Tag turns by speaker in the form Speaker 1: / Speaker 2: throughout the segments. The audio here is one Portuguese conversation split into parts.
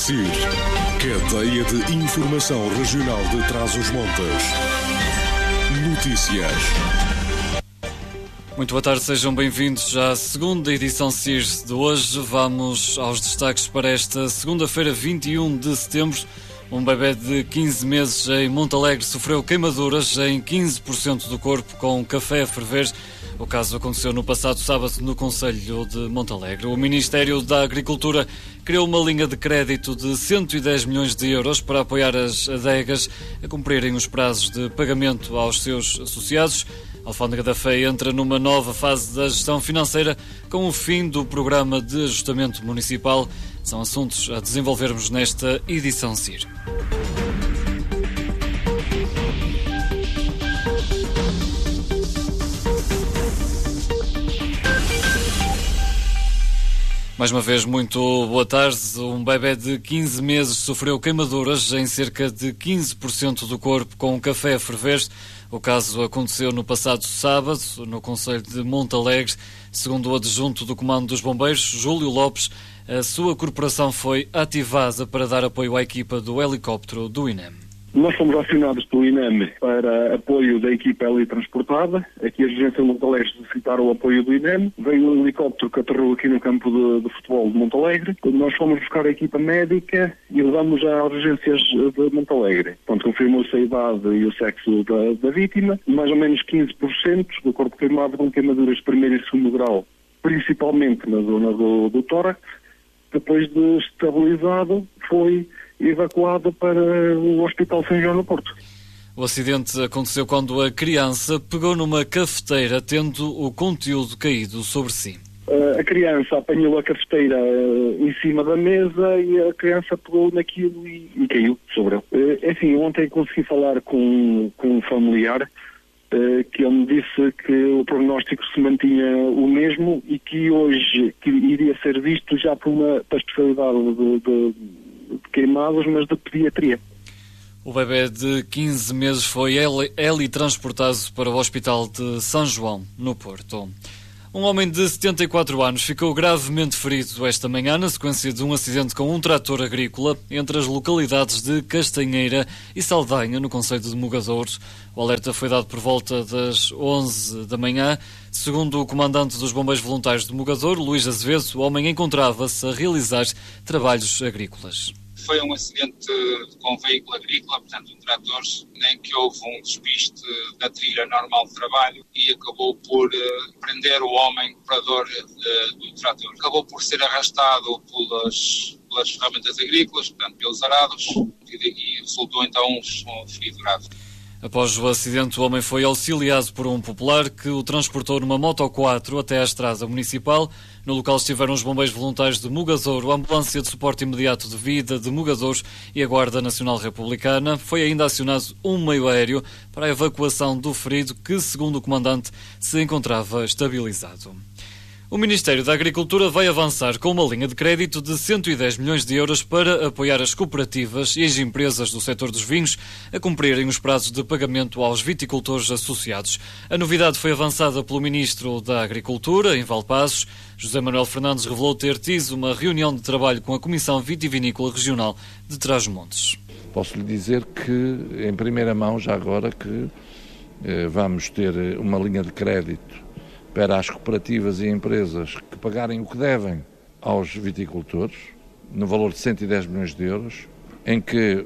Speaker 1: SIR, cadeia de informação regional de Trás-os-Montes. Notícias.
Speaker 2: Muito boa tarde, sejam bem-vindos à segunda edição SIR de hoje. Vamos aos destaques para esta segunda-feira, 21 de setembro. Um bebê de 15 meses em Montalegre sofreu queimaduras em 15% do corpo com café a ferver. O caso aconteceu no passado sábado no concelho de Montalegre. O Ministério da Agricultura criou uma linha de crédito de 110 milhões de euros para apoiar as adegas a cumprirem os prazos de pagamento aos seus associados. A Alfândega da Fé entra numa nova fase da gestão financeira com o fim do programa de ajustamento municipal. São assuntos a desenvolvermos nesta edição SIR. Mais uma vez, muito boa tarde. Um bebê de 15 meses sofreu queimaduras em cerca de 15% do corpo com um café a ferver. O caso aconteceu no passado sábado, no concelho de Montalegre. Segundo o adjunto do Comando dos Bombeiros, Júlio Lopes, a sua corporação foi ativada para dar apoio à equipa do helicóptero do INEM.
Speaker 3: Nós fomos acionados pelo INEM para apoio da equipa helitransportada. Aqui as agências de Montalegre solicitaram o apoio do INEM. Veio um helicóptero que aterrou aqui no campo de futebol de Montalegre. Nós fomos buscar a equipa médica e levamos às urgências de Montalegre. Portanto, confirmou-se a idade e o sexo da vítima. Mais ou menos 15% do corpo queimado com queimaduras de primeiro e segundo grau, principalmente na zona do tórax. Depois de estabilizado, foi evacuado para o Hospital São João no Porto.
Speaker 2: O acidente aconteceu quando a criança pegou numa cafeteira, tendo o conteúdo caído sobre si.
Speaker 3: A criança apanhou a cafeteira em cima da mesa e a criança pegou naquilo e caiu sobre ele. É assim, ontem consegui falar com um familiar que ele me disse que o prognóstico se mantinha o mesmo e que hoje que iria ser visto já para a especialidade de queimados, mas de pediatria.
Speaker 2: O bebê de 15 meses foi helitransportado para o Hospital de São João, no Porto. Um homem de 74 anos ficou gravemente ferido esta manhã na sequência de um acidente com um trator agrícola entre as localidades de Castanheira e Saldanha, no concelho de Mugadouros. O alerta foi dado por volta das 11 da manhã. Segundo o comandante dos Bombeiros Voluntários de Mugadouro, Luís Azevedo, o homem encontrava-se a realizar trabalhos agrícolas.
Speaker 4: Foi um acidente com um veículo agrícola, portanto um trator, em que houve um despiste da trilha normal de trabalho e acabou por prender o homem operador do trator. Acabou por ser arrastado pelas ferramentas agrícolas, portanto pelos arados, e resultou então um ferido grave.
Speaker 2: Após o acidente, o homem foi auxiliado por um popular que o transportou numa Moto 4 até à estrada municipal. No local estiveram os bombeiros voluntários de Mugadouro, a ambulância de suporte imediato de vida de Mugadouro e a Guarda Nacional Republicana. Foi ainda acionado um meio aéreo para a evacuação do ferido que, segundo o comandante, se encontrava estabilizado. O Ministério da Agricultura vai avançar com uma linha de crédito de 110 milhões de euros para apoiar as cooperativas e as empresas do setor dos vinhos a cumprirem os prazos de pagamento aos viticultores associados. A novidade foi avançada pelo Ministro da Agricultura, em Valpaços. José Manuel Fernandes revelou ter tido uma reunião de trabalho com a Comissão Vitivinícola Regional de Trás-os-Montes.
Speaker 5: Posso lhe dizer que, em primeira mão, já agora, que vamos ter uma linha de crédito para as cooperativas e empresas que pagarem o que devem aos viticultores, no valor de 110 milhões de euros, em que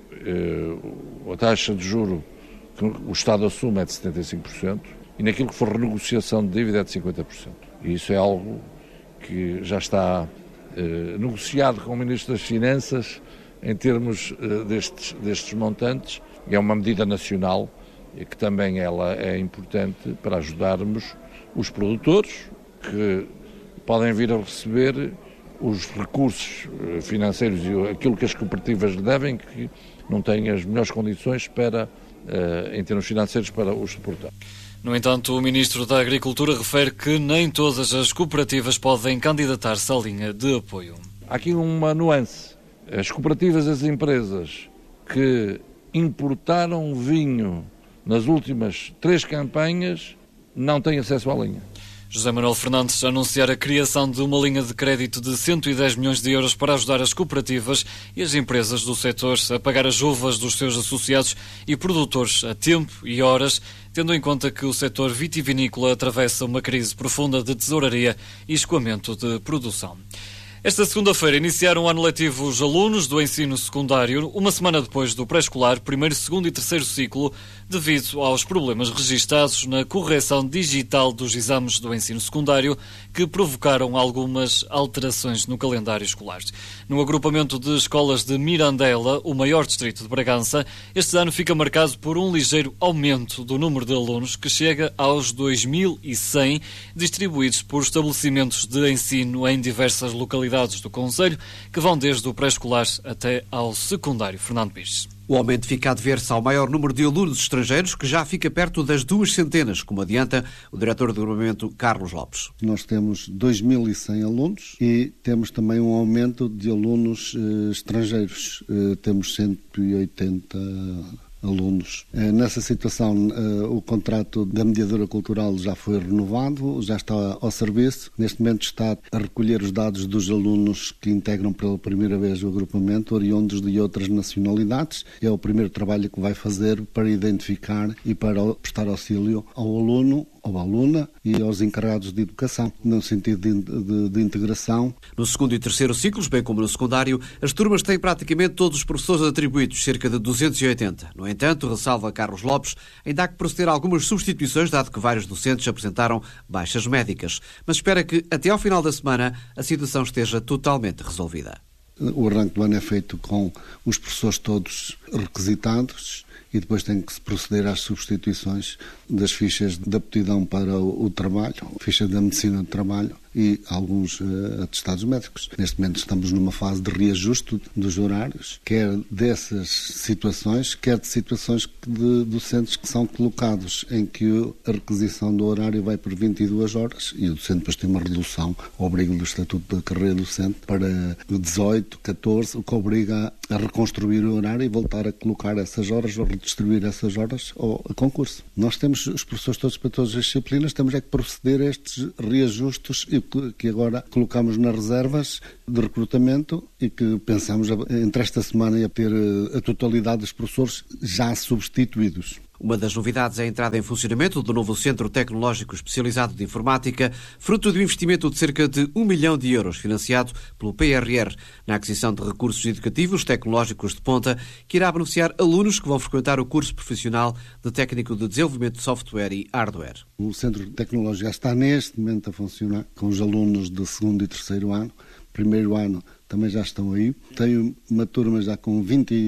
Speaker 5: a taxa de juro que o Estado assume é de 75% e naquilo que for renegociação de dívida é de 50%. E isso é algo que já está negociado com o Ministro das Finanças em termos destes montantes, e é uma medida nacional e que também ela é importante para ajudarmos os produtores que podem vir a receber os recursos financeiros e aquilo que as cooperativas lhe devem, que não têm as melhores condições para, em termos financeiros, para os suportar.
Speaker 2: No entanto, o Ministro da Agricultura refere que nem todas as cooperativas podem candidatar-se à linha de apoio.
Speaker 5: Há aqui uma nuance. As cooperativas e as empresas que importaram vinho nas últimas 3 campanhas não têm acesso à linha.
Speaker 2: José Manuel Fernandes anunciar a criação de uma linha de crédito de 110 milhões de euros para ajudar as cooperativas e as empresas do setor a pagar as uvas dos seus associados e produtores a tempo e horas, tendo em conta que o setor vitivinícola atravessa uma crise profunda de tesouraria e escoamento de produção. Esta segunda-feira iniciaram o ano letivo os alunos do ensino secundário, uma semana depois do pré-escolar, primeiro, segundo e terceiro ciclo, devido aos problemas registados na correção digital dos exames do ensino secundário, que provocaram algumas alterações no calendário escolar. No agrupamento de escolas de Mirandela, o maior distrito de Bragança, este ano fica marcado por um ligeiro aumento do número de alunos, que chega aos 2.100, distribuídos por estabelecimentos de ensino em diversas localidades do concelho, que vão desde o pré-escolar até ao secundário. Fernando Pires.
Speaker 6: O aumento fica a dever-se ao maior número de alunos estrangeiros, que já fica perto das 200, como adianta o diretor do agrupamento, Carlos Lopes.
Speaker 7: Nós temos 2.100 alunos e temos também um aumento de alunos estrangeiros. Temos 180 alunos. Nessa situação, o contrato da mediadora cultural já foi renovado, já está ao serviço. Neste momento está a recolher os dados dos alunos que integram pela primeira vez o agrupamento, oriundos de outras nacionalidades. É o primeiro trabalho que vai fazer para identificar e para prestar auxílio ao aluno, ou à aluna e aos encarregados de educação, no sentido de integração.
Speaker 6: No segundo e terceiro ciclos, bem como no secundário, as turmas têm praticamente todos os professores atribuídos, cerca de 280. No entanto, ressalva Carlos Lopes, ainda há que proceder a algumas substituições, dado que vários docentes apresentaram baixas médicas. Mas espera que, até ao final da semana, a situação esteja totalmente resolvida.
Speaker 7: O arranque do ano é feito com os professores todos requisitados e depois tem que se proceder às substituições das fichas de aptidão para o trabalho, ficha da medicina do trabalho e alguns atestados médicos. Neste momento estamos numa fase de reajuste dos horários, quer dessas situações, quer de situações de docentes que são colocados em que a requisição do horário vai por 22 horas e o docente depois tem uma redução ao abrigo do Estatuto da Carreira Docente para 18, 14, o que obriga a reconstruir o horário e voltar a colocar essas horas ou redistribuir essas horas ao concurso. Nós temos os professores todos para todas as disciplinas, temos é que proceder a estes reajustes e que agora colocamos nas reservas de recrutamento e que pensamos entre esta semana a ter a totalidade dos professores já substituídos.
Speaker 6: Uma das novidades é a entrada em funcionamento do novo Centro Tecnológico Especializado de Informática, fruto do investimento de cerca de 1 milhão de euros, financiado pelo PRR, na aquisição de recursos educativos tecnológicos de ponta, que irá beneficiar alunos que vão frequentar o curso profissional de técnico de desenvolvimento de software e hardware.
Speaker 7: O Centro Tecnológico já está neste momento a funcionar com os alunos de segundo e terceiro ano. Primeiro ano também já estão aí. Tenho uma turma já com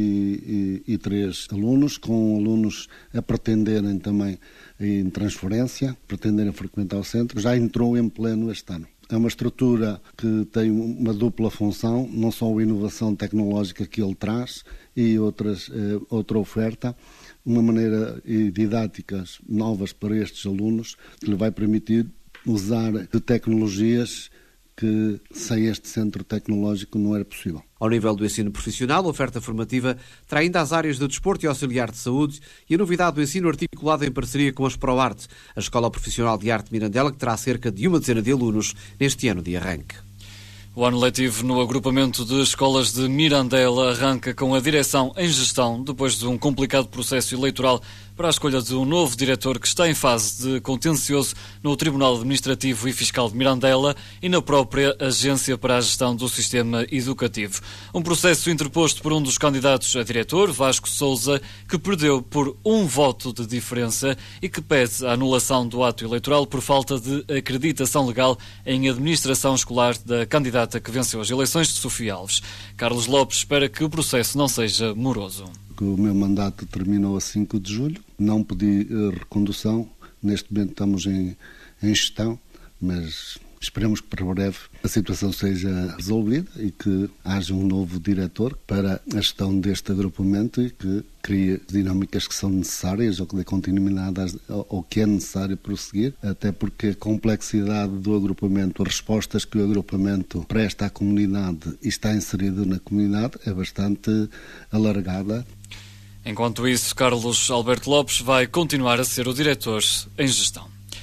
Speaker 7: 23 alunos, com alunos a pretenderem também em transferência, pretenderem frequentar o centro. Já entrou em pleno este ano. É uma estrutura que tem uma dupla função, não só a inovação tecnológica que ele traz e outra oferta, uma maneira didáticas novas para estes alunos, que lhe vai permitir usar de tecnologias que sem este centro tecnológico não era possível.
Speaker 6: Ao nível do ensino profissional, a oferta formativa terá ainda as áreas de desporto e auxiliar de saúde e a novidade do ensino articulado em parceria com a Esproarte, a Escola Profissional de Arte Mirandela, que terá cerca de uma dezena de alunos neste ano de arranque.
Speaker 2: O ano letivo no agrupamento de escolas de Mirandela arranca com a direção em gestão, depois de um complicado processo eleitoral para a escolha de um novo diretor que está em fase de contencioso no Tribunal Administrativo e Fiscal de Mirandela e na própria Agência para a Gestão do Sistema Educativo. Um processo interposto por um dos candidatos a diretor, Vasco Sousa, que perdeu por um voto de diferença e que pede a anulação do ato eleitoral por falta de acreditação legal em administração escolar da candidata que venceu as eleições de Sofia Alves. Carlos Lopes espera que o processo não seja moroso.
Speaker 7: O meu mandato terminou a 5 de julho, não pedi recondução, neste momento estamos em gestão, mas esperemos que para breve a situação seja resolvida e que haja um novo diretor para a gestão deste agrupamento e que crie as dinâmicas que são necessárias ou que dê continuidade ao que é necessário prosseguir, até porque a complexidade do agrupamento, as respostas que o agrupamento presta à comunidade e está inserido na comunidade é bastante alargada.
Speaker 2: Enquanto isso, Carlos Alberto Lopes vai continuar a ser o diretor em gestão.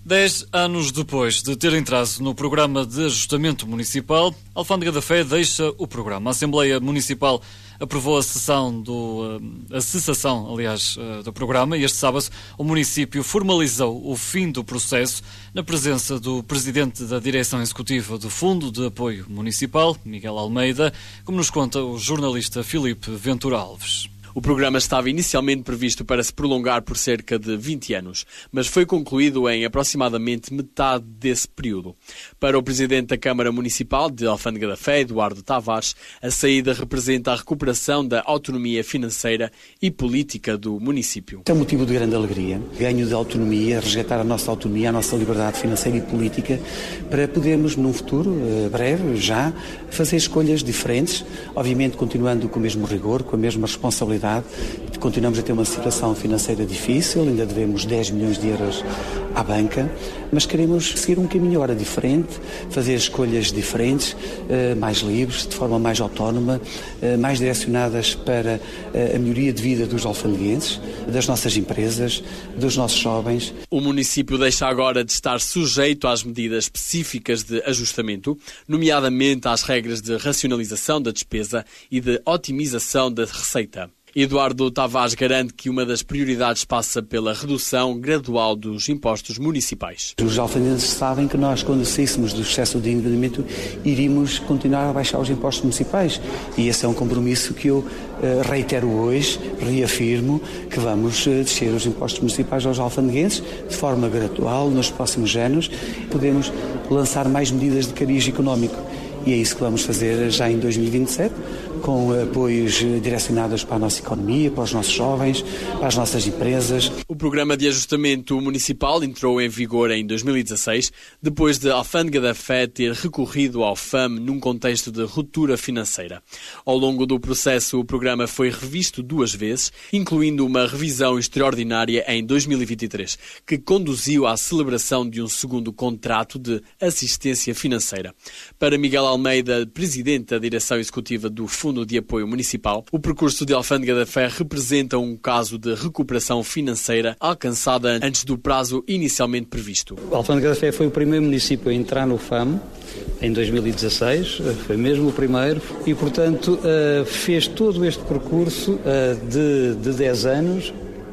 Speaker 2: 10 anos depois de ter entrado no programa de ajustamento municipal, a Alfândega da Fé deixa o programa. A Assembleia Municipal aprovou a cessação do programa e este sábado o município formalizou o fim do processo na presença do presidente da direção executiva do Fundo de Apoio Municipal, Miguel Almeida, como nos conta o jornalista Filipe Ventura Alves.
Speaker 8: O programa estava inicialmente previsto para se prolongar por cerca de 20 anos, mas foi concluído em aproximadamente metade desse período. Para o presidente da Câmara Municipal de Alfândega da Fé, Eduardo Tavares, a saída representa a recuperação da autonomia financeira e política do município.
Speaker 9: É um motivo de grande alegria, ganho de autonomia, resgatar a nossa autonomia, a nossa liberdade financeira e política, para podermos, num futuro breve, já, fazer escolhas diferentes, obviamente continuando com o mesmo rigor, com a mesma responsabilidade. Continuamos a ter uma situação financeira difícil, ainda devemos 10 milhões de euros à banca, mas queremos seguir um caminho agora diferente, fazer escolhas diferentes, mais livres, de forma mais autónoma, mais direcionadas para a melhoria de vida dos alfandeguenses, das nossas empresas, dos nossos jovens.
Speaker 8: O município deixa agora de estar sujeito às medidas específicas de ajustamento, nomeadamente às regras de racionalização da despesa e de otimização da receita. Eduardo Tavares garante que uma das prioridades passa pela redução gradual dos impostos municipais.
Speaker 9: Os alfandeguenses sabem que nós, quando saíssemos do excesso de endividamento, iríamos continuar a baixar os impostos municipais. E esse é um compromisso que eu reitero hoje, reafirmo, que vamos descer os impostos municipais aos alfandeguenses de forma gradual nos próximos anos. Podemos lançar mais medidas de cariz económico. E é isso que vamos fazer já em 2027, com apoios direcionados para a nossa economia, para os nossos jovens, para as nossas empresas.
Speaker 8: O programa de ajustamento municipal entrou em vigor em 2016, depois de Alfândega da Fé ter recorrido ao FAM num contexto de ruptura financeira. Ao longo do processo, o programa foi revisto 2 vezes, incluindo uma revisão extraordinária em 2023, que conduziu à celebração de um segundo contrato de assistência financeira. Para Miguel Almeida, presidente da direção executiva do Fundo de Apoio Municipal, o percurso de Alfândega da Fé representa um caso de recuperação financeira alcançada antes do prazo inicialmente previsto.
Speaker 10: Alfândega da Fé foi o primeiro município a entrar no FAM em 2016, foi mesmo o primeiro, e portanto fez todo este percurso de 10 anos,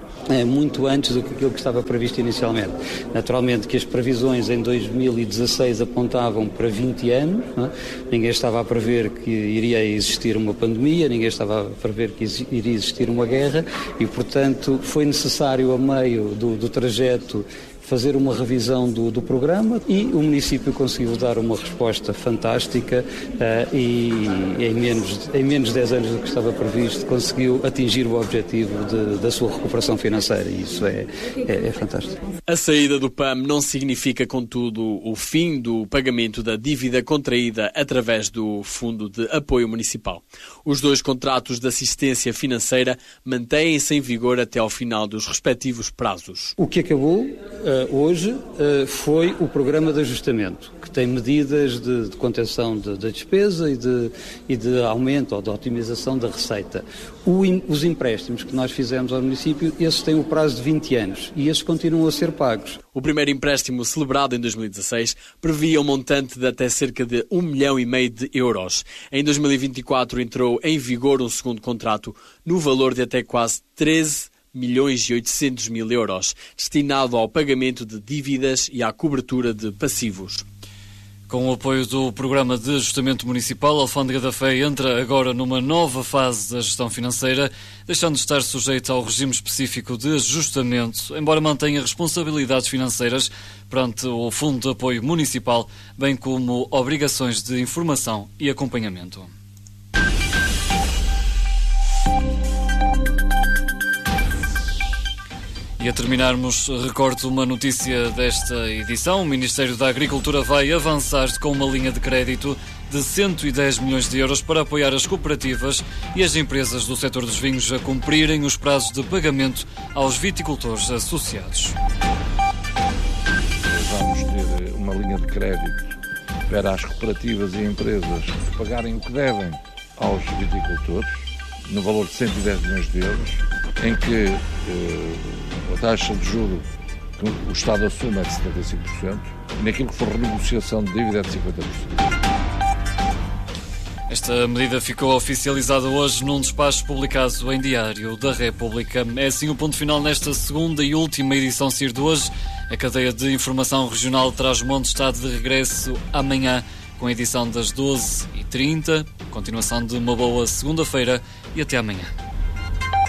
Speaker 10: muito antes do que aquilo que estava previsto inicialmente. Naturalmente que as previsões em 2016 apontavam para 20 anos, não é? Ninguém estava a prever que iria existir uma pandemia, ninguém estava a prever que iria existir uma guerra e, portanto, foi necessário, a meio do trajeto, fazer uma revisão do programa e o município conseguiu dar uma resposta fantástica e em menos de 10 anos do que estava previsto conseguiu atingir o objetivo da sua recuperação financeira e isso é fantástico.
Speaker 8: A saída do PAM não significa, contudo, o fim do pagamento da dívida contraída através do Fundo de Apoio Municipal. Os 2 contratos de assistência financeira mantêm-se em vigor até ao final dos respectivos prazos.
Speaker 10: O que acabou hoje foi o programa de ajustamento, que tem medidas de contenção da despesa e de aumento ou de otimização da receita. Os empréstimos que nós fizemos ao município, esses têm o prazo de 20 anos e esses continuam a ser pagos.
Speaker 8: O primeiro empréstimo, celebrado em 2016, previa um montante de até cerca de 1,5 milhão de euros. Em 2024 entrou em vigor um segundo contrato no valor de até quase 13,8 milhões euros, destinado ao pagamento de dívidas e à cobertura de passivos.
Speaker 2: Com o apoio do Programa de Ajustamento Municipal, a Alfândega da Fé entra agora numa nova fase da gestão financeira, deixando de estar sujeita ao regime específico de ajustamento, embora mantenha responsabilidades financeiras perante o Fundo de Apoio Municipal, bem como obrigações de informação e acompanhamento. E a terminarmos, recordo uma notícia desta edição. O Ministério da Agricultura vai avançar com uma linha de crédito de 110 milhões de euros para apoiar as cooperativas e as empresas do setor dos vinhos a cumprirem os prazos de pagamento aos viticultores associados.
Speaker 5: Vamos ter uma linha de crédito para as cooperativas e empresas pagarem o que devem aos viticultores, no valor de 110 milhões de euros, em que a taxa de juro que o Estado assume é de 75%, e naquilo que for renegociação de dívida é de 50%.
Speaker 2: Esta medida ficou oficializada hoje num despacho publicado em Diário da República. É assim o ponto final nesta segunda e última edição CIR de hoje. A cadeia de informação regional de Trás-os-Montes está de regresso amanhã com a edição das 12h30. Continuação de uma boa segunda-feira e até amanhã.